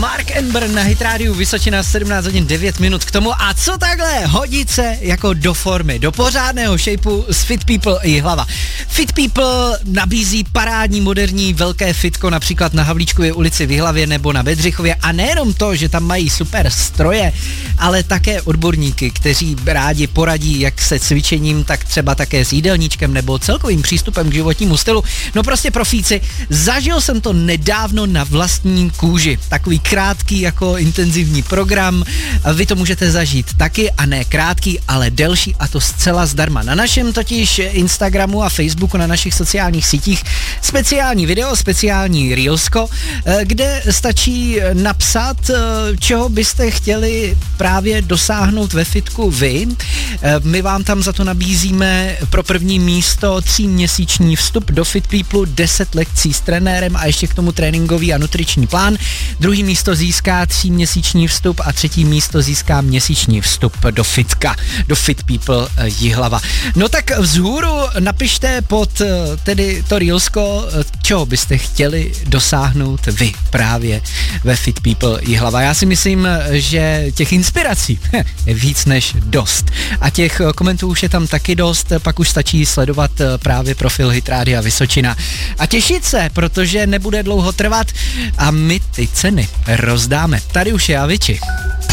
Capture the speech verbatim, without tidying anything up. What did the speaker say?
Mark Enburn na Hit Radio Vysočina, sedmnáct hodin devět minut k tomu. A co takhle hodit se jako do formy, do pořádného shapeu z Fit People Jihlava. Fit People nabízí parádní, moderní, velké fitko například na Havlíčkově ulici v Jihlavě nebo na Bedřichově. A nejenom to, že tam mají super stroje, ale také odborníky, kteří rádi poradí jak se cvičením, tak třeba také s jídelníčkem nebo celkovým přístupem k životnímu stylu. No prostě profíci, zažil jsem to nedávno na vlastní kůži. Takový krátký jako intenzivní program, vy to můžete zažít taky a ne krátký, ale delší a to zcela zdarma. Na našem totiž Instagramu a Facebooku, na našich sociálních sítích speciální video, speciální reelsko, kde stačí napsat, čeho byste chtěli právě dosáhnout ve fitku vy. My vám tam za to nabízíme pro první místo tříměsíční vstup do Fit People, deset lekcí s trenérem a ještě k tomu tréninkový a nutriční plán. Druhý místo získá tříměsíční vstup a třetí místo získá měsíční vstup do fitka, do Fit People Jihlava. No tak vzhůru napište pod tedy to reelsko, čeho byste chtěli dosáhnout vy právě ve Fit People Jihlava. Já si myslím, že těch inspirací je víc než dost. A těch komentů už je tam taky dost, pak už stačí sledovat právě profil Hit Rádia Vysočina a těšit se, protože nebude dlouho trvat a my ty ceny rozdáme. Tady už je Avicii.